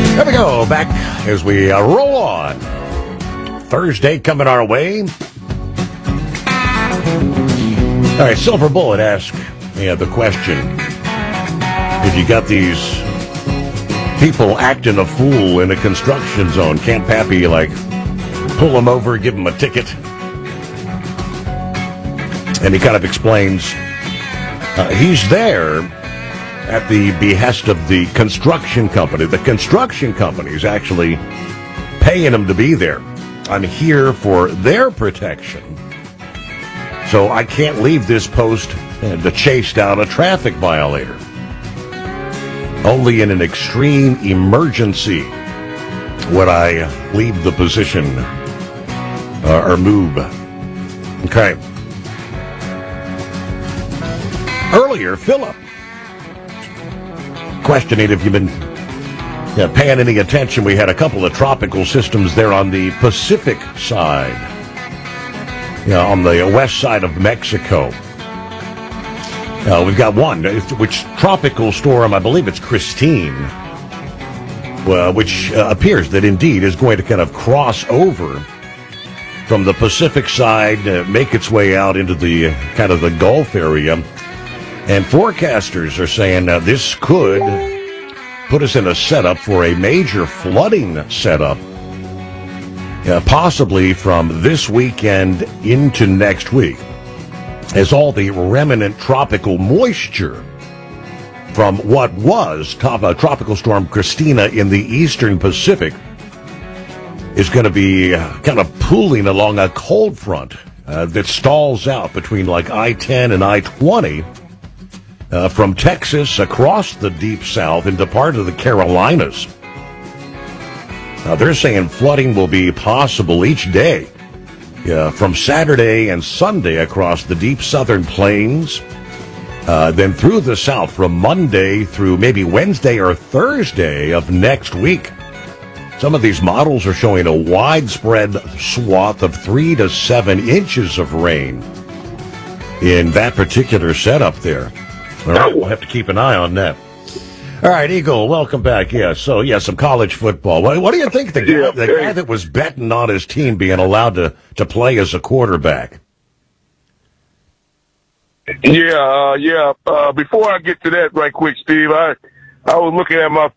There we go, back as we roll on. Thursday coming our way. All right, Silver Bullet asks the question, if you got these people acting a fool in a construction zone, can't Pappy, pull them over, give them a ticket? And he kind of explains he's there at the behest of the construction company. The construction company is actually paying him to be there. I'm here for their protection. So I can't leave this post to chase down a traffic violator. Only in an extreme emergency would I leave the position or move. Okay. Earlier, Philip questioning if you've been paying any attention. We had a couple of tropical systems there on the Pacific side, on the west side of Mexico. We've got one, which tropical storm, I believe it's Christine, which appears that indeed is going to kind of cross over from the Pacific side, make its way out into the kind of the Gulf area. And forecasters are saying this could put us in a setup for a major flooding setup, possibly from this weekend into next week, as all the remnant tropical moisture from what was Tropical Storm Christina in the eastern Pacific is going to be kind of pooling along a cold front that stalls out between I-10 and I-20 from Texas across the deep south into part of the Carolinas. They're saying flooding will be possible each day from Saturday and Sunday across the deep southern plains, then through the south from Monday through maybe Wednesday or Thursday of next week. Some of these models are showing a widespread swath of 3 to 7 inches of rain in that particular setup there. All right, we'll have to keep an eye on that. All right, Eagle, welcome back. Yeah, so, some college football. What do you think the guy that was betting on his team being allowed to play as a quarterback? Yeah. Before I get to that right quick, Steve, I was looking at my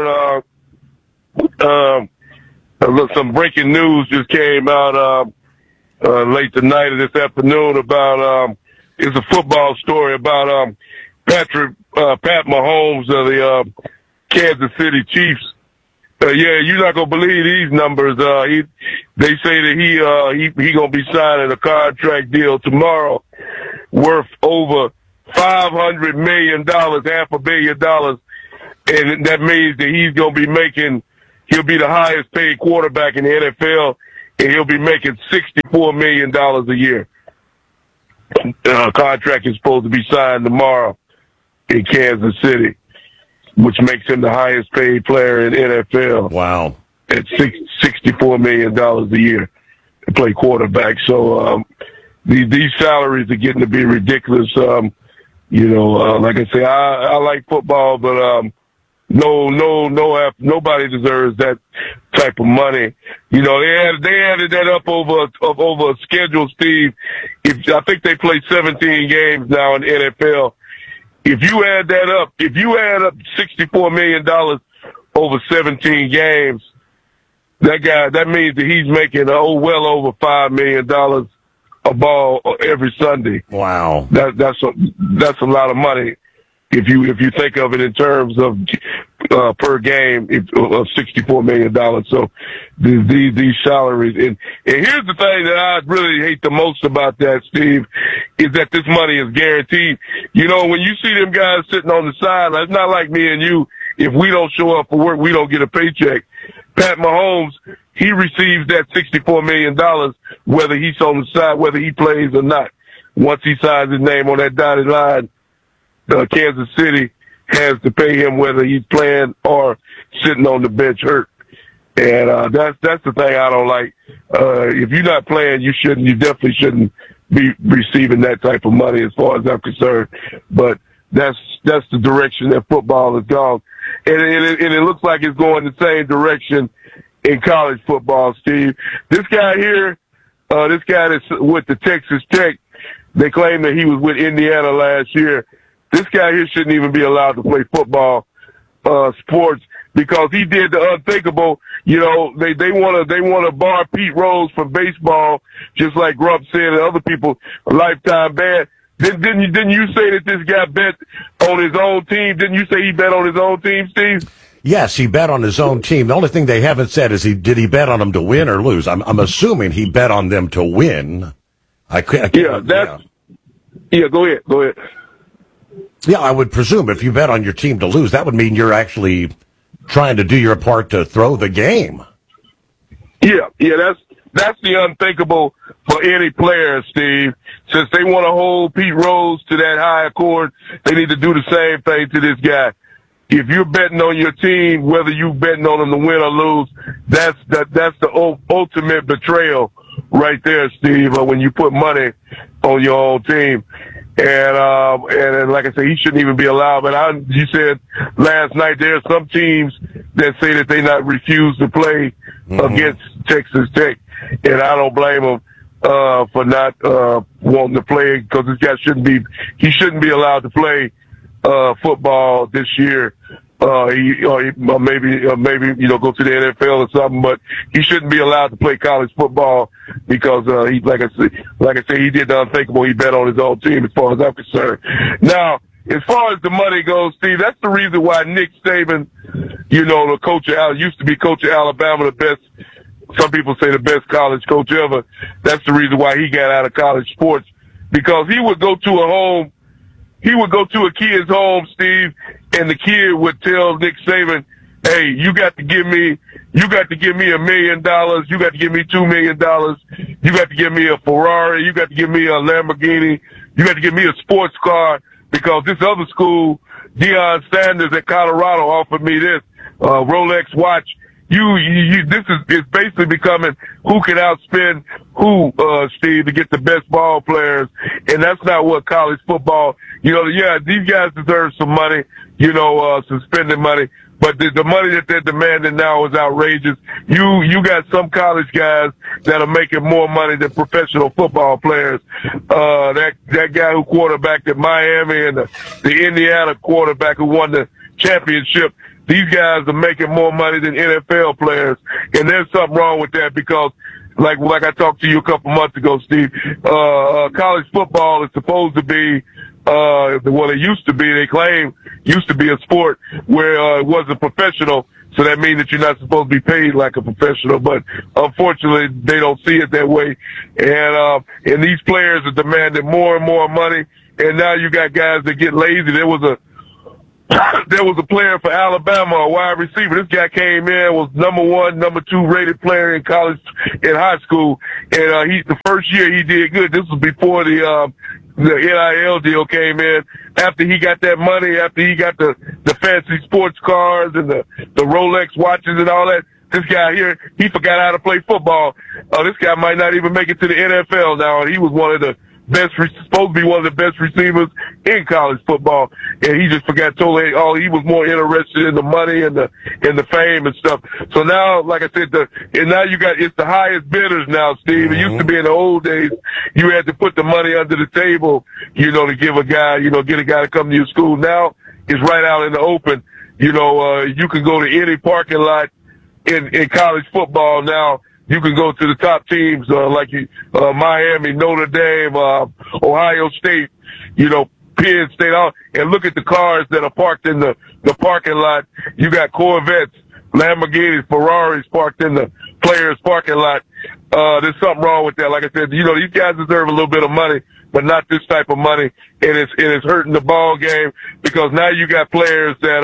phone. Some breaking news just came out late tonight or this afternoon about it's a football story about Pat Mahomes of the Kansas City Chiefs. You're not gonna believe these numbers. They say that he gonna be signing a contract deal tomorrow worth over $500 million, $500 million, and that means that he'll be the highest paid quarterback in the NFL, and he'll be making $64 million a year. Contract is supposed to be signed tomorrow in Kansas City, which makes him the highest paid player in the NFL. Wow. At $64 million a year to play quarterback. So, these salaries are getting to be ridiculous. Like I say, I like football, but, nobody deserves that type of money. They added that up over a schedule, Steve. I think they play 17 games now in the NFL. If you add up $64 million over 17 games, that means that he's making well over $5 million a ball every Sunday. Wow. That's a lot of money. If you think of it in terms of per game of $64 million. So these salaries. And here's the thing that I really hate the most about that, Steve, is that this money is guaranteed. When you see them guys sitting on the sideline, it's not like me and you. If we don't show up for work, we don't get a paycheck. Pat Mahomes, he receives that $64 million whether he's on the side, whether he plays or not. Once he signs his name on that dotted line, Kansas City has to pay him whether he's playing or sitting on the bench hurt. And that's the thing I don't like. If you're not playing, you definitely shouldn't be receiving that type of money as far as I'm concerned. But that's the direction that football has gone. and it looks like it's going the same direction in college football, Steve. This guy here, this guy that's with the Texas Tech, they claim that he was with Indiana last year. This guy here shouldn't even be allowed to play football, sports, because he did the unthinkable. You know, they want to bar Pete Rose from baseball, just like Grump said and other people, a lifetime ban. Didn't you say that this guy bet on his own team? Didn't you say he bet on his own team, Steve? Yes, he bet on his own team. The only thing they haven't said is did he bet on them to win or lose? I'm assuming he bet on them to win. I can't, go ahead. Yeah, I would presume if you bet on your team to lose, that would mean you're actually trying to do your part to throw the game. Yeah, that's the unthinkable for any player, Steve. Since they want to hold Pete Rose to that high accord, they need to do the same thing to this guy. If you're betting on your team, whether you're betting on them to win or lose, that's the ultimate betrayal right there, Steve, when you put money on your own team. And like I said, he shouldn't even be allowed. But you said last night there are some teams that say that they not refuse to play against Texas Tech, and I don't blame them for not wanting to play, because this guy shouldn't be allowed to play football this year. Maybe go to the NFL or something, but he shouldn't be allowed to play college football because he, like I said, he did the unthinkable. He bet on his own team, as far as I'm concerned. Now, as far as the money goes, Steve, that's the reason why Nick Saban, the coach used to be coach of Alabama, the best. Some people say the best college coach ever. That's the reason why he got out of college sports, because he would go to a kid's home, Steve, and the kid would tell Nick Saban, "Hey, you got to give me $1 million. You got to give me $2 million. You got to give me a Ferrari. You got to give me a Lamborghini. You got to give me a sports car, because this other school, Deion Sanders at Colorado, offered me this Rolex watch. This is basically becoming who can outspend who, Steve, to get the best ball players. And that's not what college football, these guys deserve some money, some spending money. But the money that they're demanding now is outrageous. You got some college guys that are making more money than professional football players. That guy who quarterbacked at Miami and the Indiana quarterback who won the championship, these guys are making more money than NFL players, and there's something wrong with that, because, like I talked to you a couple months ago, Steve, college football is supposed to be, it used to be, they claim, used to be a sport where it wasn't professional, so that means that you're not supposed to be paid like a professional, but unfortunately, they don't see it that way, and these players are demanding more and more money, and now you got guys that get lazy. There was a player for Alabama, a wide receiver. This guy came in, was number 1, number 2 rated player in high school. And, the first year he did good. This was before the NIL deal came in. After he got that money, after he got the fancy sports cars and the Rolex watches and all that, this guy here, he forgot how to play football. This guy might not even make it to the NFL now. And he was supposed to be one of the best receivers in college football, and he just forgot totally. He was more interested in the money and the fame and stuff. So now, like I said, it's the highest bidders now, Steve. It used to be in the old days, you had to put the money under the table, to give a guy, get a guy to come to your school. Now it's right out in the open. You can go to any parking lot in college football now. You can go to the top teams, Miami, Notre Dame, Ohio State, Penn State, and look at the cars that are parked in the parking lot. You got Corvettes, Lamborghinis, Ferraris parked in the players' parking lot. There's something wrong with that. Like I said, these guys deserve a little bit of money, but not this type of money. And it's hurting the ball game, because now you got players that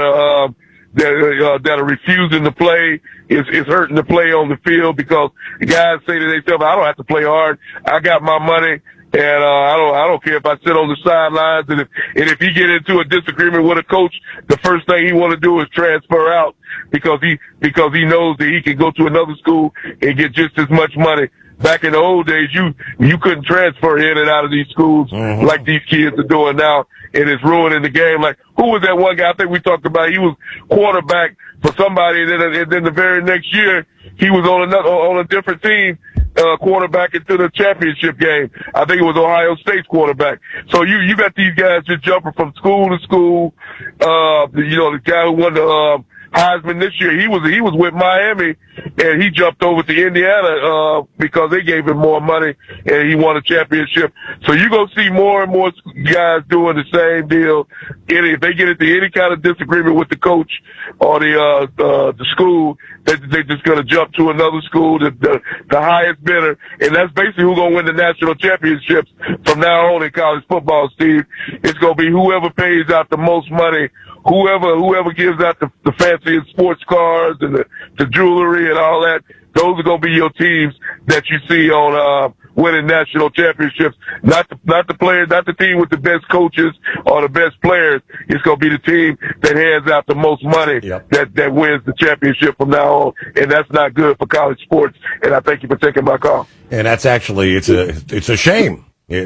are refusing to play. It's hurting the play on the field, because the guys say to themselves, I don't have to play hard. I got my money, and I don't care if I sit on the sidelines. And if he get into a disagreement with a coach, the first thing he want to do is transfer out, because he knows that he can go to another school and get just as much money. back in the old days, you couldn't transfer in and out of these schools like these kids are doing now, and it's ruining the game. Like, who was that one guy I think we talked about? He was quarterback for somebody, and then the very next year, he was on a different team, quarterback into the championship game. I think it was Ohio State's quarterback. So you got these guys just jumping from school to school. The guy who won the Heisman this year, he was with Miami, and he jumped over to Indiana because they gave him more money, and he won a championship. So you're going to see more and more guys doing the same deal. If they get into any kind of disagreement with the coach or the school, they're just going to jump to another school, the highest bidder, and that's basically who's going to win the national championships from now on in college football, Steve. It's going to be whoever pays out the most money, whoever gives out the fanciest sports cars and the jewelry and all that. Those are going to be your teams that you see on winning national championships. Not the players, not the team with the best coaches or the best players. It's going to be the team that hands out the most money that wins the championship from now on. And that's not good for college sports. And I thank you for taking my call. And that's actually it's a shame.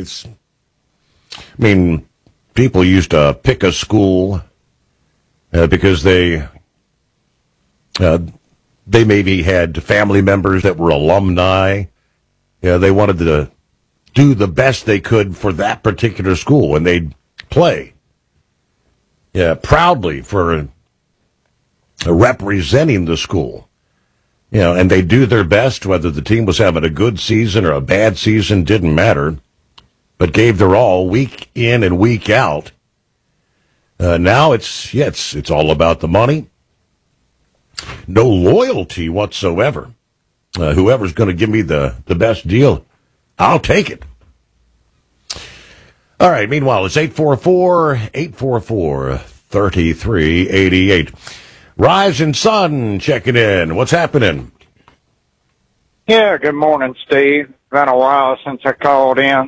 People used to pick a school because they maybe had family members that were alumni. They wanted to do the best they could for that particular school, and they'd play proudly for representing the school. And they do their best, whether the team was having a good season or a bad season, didn't matter, but gave their all week in and week out. Now it's all about the money. No loyalty whatsoever. Whoever's going to give me the best deal, I'll take it. All right, meanwhile, it's 844-3388. Rise and Sun checking in. What's happening? Yeah, good morning, Steve. Been a while since I called in.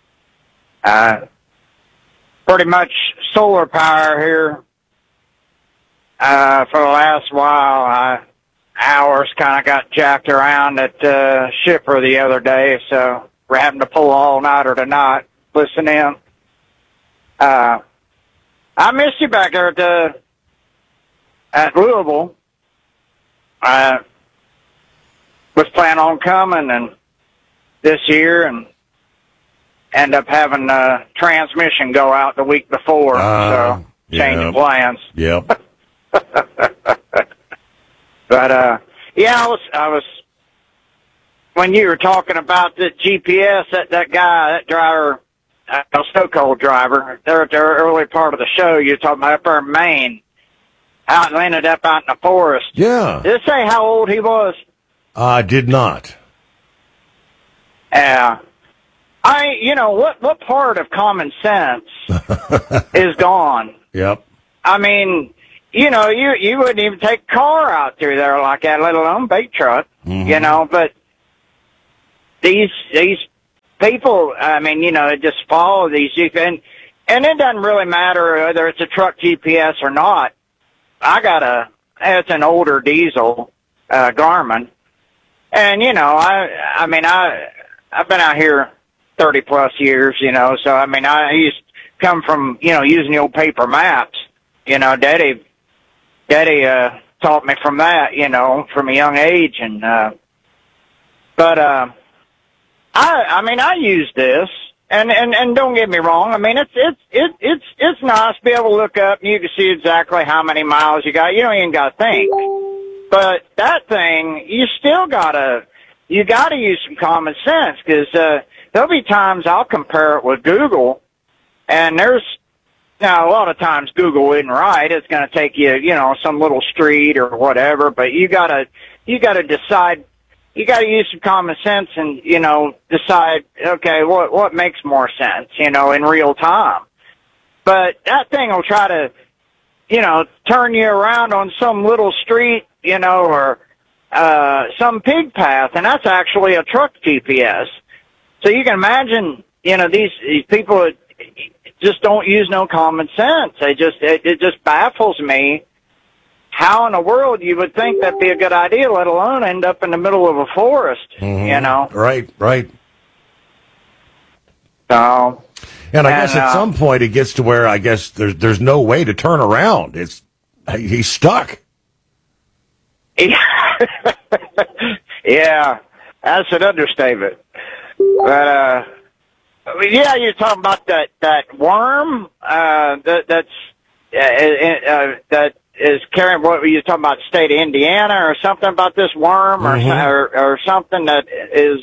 Pretty much solar power here. For the last while, hours kind of got jacked around at Shipper the other day, so we're having to pull all-nighter tonight. Listen in. I missed you back there at Louisville. I was planning on coming and this year and end up having the transmission go out the week before, so changing plans. Yep. But I was when you were talking about the GPS, that guy, that driver, so-called driver, there at the early part of the show, you were talking about up there in Maine, how it ended up out in the forest. Yeah. Did it say how old he was? Did not. Yeah. What part of common sense is gone? Yep. I mean, you wouldn't even take a car out through there like that, let alone bait truck, but these people, just follow these GPS, and it doesn't really matter whether it's a truck GPS or not. It's an older diesel, Garmin, and, I've been out here 30 plus years, so, I used to come from, using the old paper maps, Daddy taught me from that, from a young age, and I use this, and don't get me wrong. It's nice to be able to look up and you can see exactly how many miles you got. You don't even got to think. But that thing, you gotta use some common sense, because there'll be times I'll compare it with Google, and now a lot of times Google isn't right. It's going to take you, some little street or whatever, but you gotta decide. You got to use some common sense and, decide, okay, what makes more sense, in real time. But that thing will try to, turn you around on some little street, or some pig path, and that's actually a truck GPS. So you can imagine, these people that just don't use no common sense. It just baffles me how in the world you would think that'd be a good idea, let alone end up in the middle of a forest, you know? Right. So, and I guess at some point it gets to where I guess there's no way to turn around. He's stuck. Yeah, that's an understatement. But yeah, you're talking about that worm that is carrying. What were you talking about? The state of Indiana or something about this worm or something that is.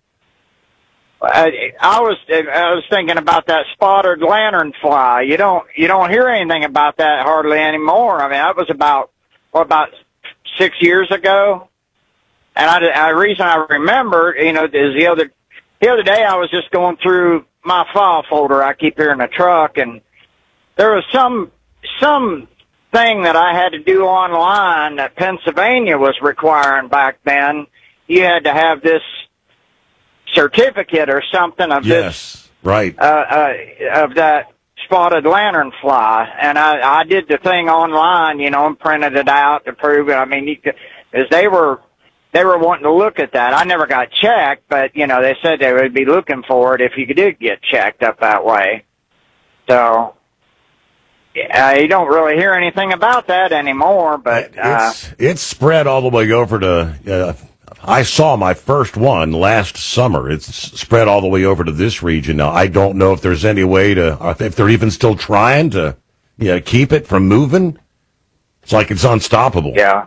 I was thinking about that spotted lanternfly. You don't hear anything about that hardly anymore. I mean, that was about 6 years ago. And the reason I remember, is the other day I was just going through my file folder I keep here in the truck, and there was some thing that I had to do online that Pennsylvania was requiring back then. You had to have this certificate or something of this, right? Of that spotted lanternfly, and I did the thing online, and printed it out to prove it. I mean, because they were wanting to look at that. I never got checked, but they said they would be looking for it if you did get checked up that way. So you don't really hear anything about that anymore. But it's spread all the way over to. I saw my first one last summer. It's spread all the way over to this region now. I don't know if there's any way if they're even still trying to, keep it from moving. It's like it's unstoppable. Yeah.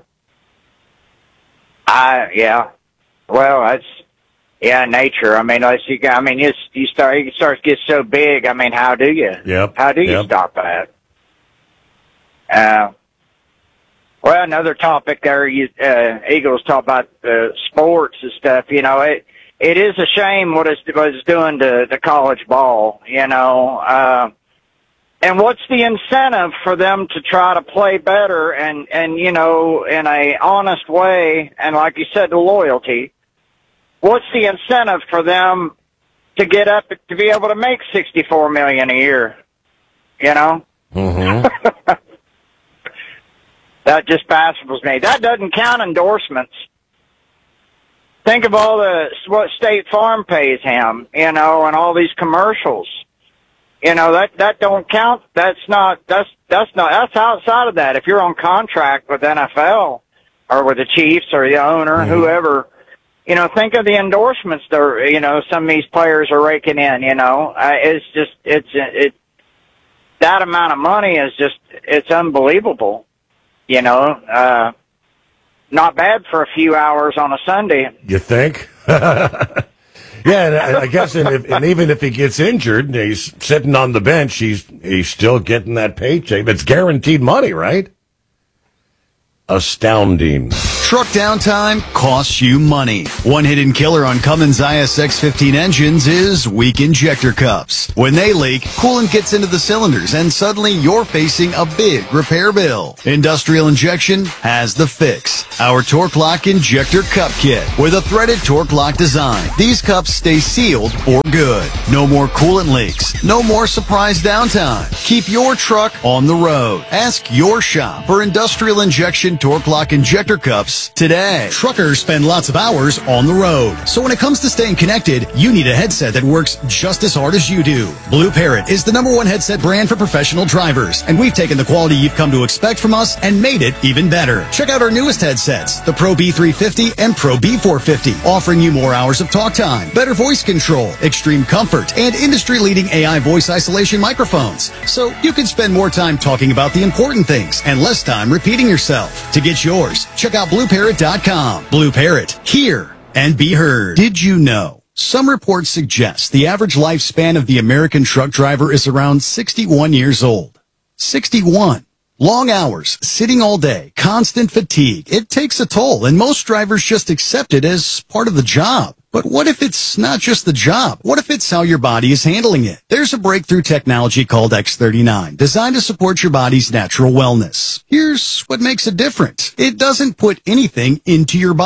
Well, nature. I mean, you start to get so big. I mean, how do you? Yep. How do you stop that? Well, another topic there, Eagles talk about sports and stuff. It is a shame what it's doing to the college ball. And what's the incentive for them to try to play better and in a honest way, and like you said, the loyalty? What's the incentive for them to get up to be able to make $64 million a year? That just baffles me. That doesn't count endorsements. Think of what State Farm pays him, and all these commercials. That don't count. That's outside of that. If you're on contract with NFL or with the Chiefs or the owner, whoever, think of the endorsements that, some of these players are raking in, that amount of money is it's unbelievable. Not bad for a few hours on a Sunday. You think? Yeah, and I guess, and even if he gets injured, and he's sitting on the bench, he's still getting that paycheck. It's guaranteed money, right? Astounding. Truck downtime costs you money. One hidden killer on Cummins ISX-15 engines is weak injector cups. When they leak, coolant gets into the cylinders and suddenly you're facing a big repair bill. Industrial Injection has the fix. Our Torque Lock Injector Cup Kit with a threaded Torque Lock design. These cups stay sealed for good. No more coolant leaks. No more surprise downtime. Keep your truck on the road. Ask your shop for Industrial Injection Torque Lock Injector Cups today. Truckers spend lots of hours on the road. So when it comes to staying connected, you need a headset that works just as hard as you do. Blue Parrot is the #1 headset brand for professional drivers, and we've taken the quality you've come to expect from us and made it even better. Check out our newest headsets, the Pro B350 and Pro B450, offering you more hours of talk time, better voice control, extreme comfort, and industry-leading AI voice isolation microphones. So you can spend more time talking about the important things and less time repeating yourself. To get yours, check out BlueParrot.com. Blue Parrot, hear and be heard. Did you know? Some reports suggest the average lifespan of the American truck driver is around 61 years old. 61. Long hours, sitting all day, constant fatigue. It takes a toll, and most drivers just accept it as part of the job. But what if it's not just the job? What if it's how your body is handling it? There's a breakthrough technology called X39, designed to support your body's natural wellness. Here's what makes it different. It doesn't put anything into your body.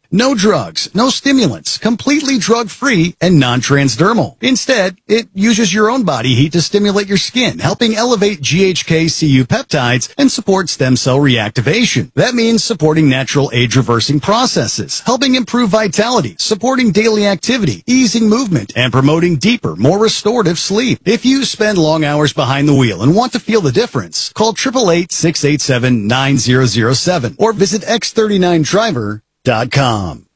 No drugs, no stimulants, completely drug-free and non-transdermal. Instead, it uses your own body heat to stimulate your skin, helping elevate GHK-Cu peptides and support stem cell reactivation. That means supporting natural age-reversing processes, helping improve vitality, supporting daily activity, easing movement, and promoting deeper, more restorative sleep. If you spend long hours behind the wheel and want to feel the difference, call 888-687-9007 or visit x39driver.com.